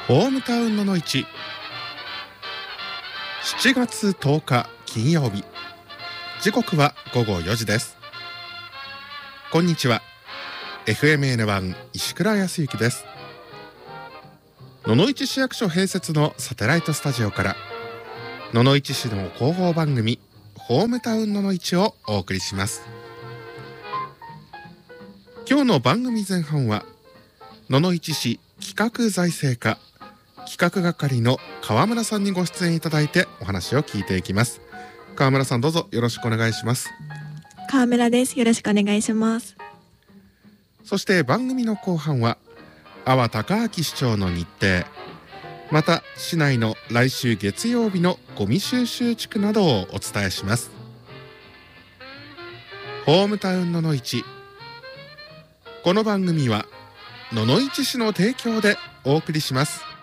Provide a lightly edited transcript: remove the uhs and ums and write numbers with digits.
ホームタウンのの市7月10日金曜日、時刻は午後4時です。こんにちは。 FMN1 石倉康之です。野々市市役所併設のサテライトスタジオから野々市市の広報番組ホームタウンのの市をお送りします。今日の番組前半は野々市市企画財政課企画係の川村さんにご出演いただいてお話を聞いていきます。川村さん、どうぞよろしくお願いします。 川村です。よろしくお願いします。 そして番組の後半は阿波隆明市長の日程、また市内の来週月曜日のゴミ収集地区などをお伝えします。ホームタウンのの市、この番組は野々市市の提供でお送りします。